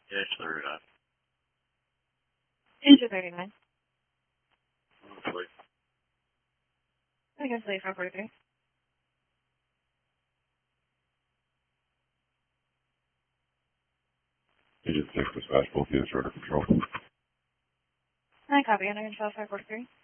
Yeah, it's 39. Into 39. Hopefully. I guess late 543. Agent 6 dispatch, both units are under control. I copy. Under control 543.